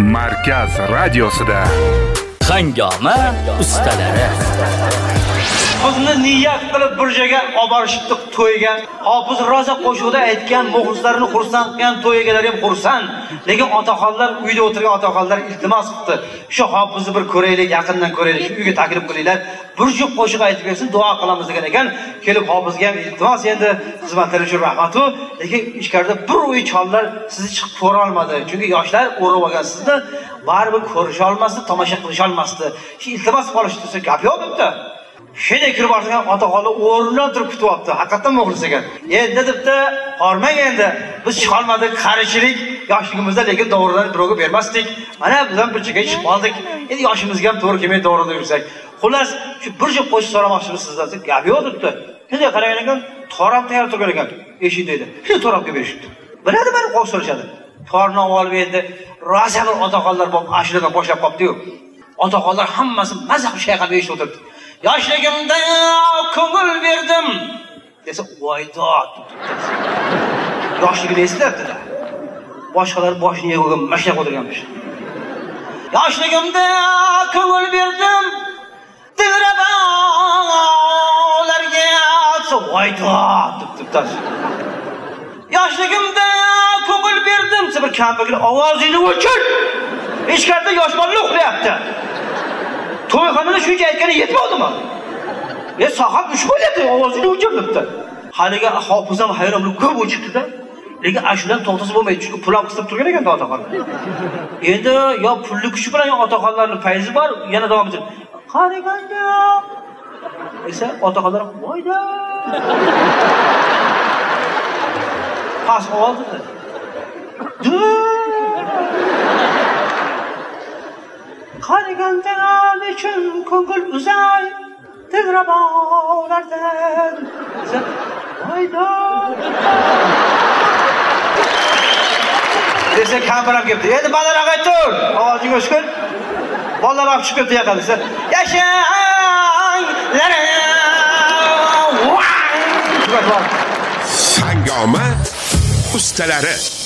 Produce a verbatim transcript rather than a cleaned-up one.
Markaz radiosida Hangoma ustalari. Bizni niyat qilib bir joyga olib borishibdi to'yga. Hofiz Roza qo'shig'ida aytgan muxlislarini xursand qilgan to'y egalari ham xursand. Lekin otaxonlar uyda o'tirgan otaxonlar iltimos qildi. Shu hofizni bir ko'raylik, yaqindan ko'raylik, shu uyga taklif qilinglar. Bir juft qo'shiq aytib bersin, duo qilamiz degan ekan. Kelib hofizga ham iltimos endi xizmatlari uchun rahmatu. Lekin ichkarida bir uy chollar sizni chiqib ko'ra olmadi. Chunki yoshlar o'rib olgan sizni, baribir ko'risha olmasdi, tomosha qilisha olmasdi. Shu iltimos qilishdi desa gap yo'q debdi. Shunday kirib borgan otaxonlar o'rnidan turib kutyapti. Haqiqatan muxlis ekan. Endi debdi, "Hormang endi. Biz chiqolmadik, qarichilik yoshligimizda, lekin dorilarni birovga bermasdik. Mana biz ham bir joyga chiqib oldik. Endi yoshimizga ham to'g'ri kelmay dorida yursak. Xullas, shu bir joy qo'shiq so'ramoqchimiz sizdan." Gap yo'q debdi. Shunday qaragan ekan, to'rab tayyor turgan ekan. Eshik dedi. Shu to'rabga berishibdi. Biladi, meni qo'sh so'rashadi. Torni olib endi rosa bir otaxonlar bo'lib ashuladan boshlab qopdi-yu. Otaxonlar hammasi mazaq shayqab eshitib o'tiribdi. Yoshligimda ko'ngil berdim desa, voydo. Yoshligini eslatdi. Boshqalar boshini yeg'ib mashlab o'tirganmish. Yoshligimda ko'ngil berdim dilrabalarga, voydo deb Yoshligimda ko'ngil berdim, bir kampirlar ovozini o'chir. Ichkarida yosh bola uxlayapti. To'yxonada shuncha aytgani yetmadimi? E soat uch bo'ladi, ovozini o'chiribdi. Haliga hofiz ham hayron bo'lib ko'p o'chibdi-da. Lekin ashulan to'xtasi bo'lmaydi, chunki pul qisib turgan ekan otaxon. Endi yo pulli kuchi bilan yo otaxonlarning fayzi bor, yana davom etadi. Qaraganda esa otaxonlar voyda. Pas oldi. Qaraganda uchun ko'ngil uzay dilrabolardan. Voyda. Desa kampir ham keldi. Endi balaroq aytur. Ovozing o'chkin. Bolalar ham chiqib ketdi yaqalisa. Yashanglar. Hangoma ustalari.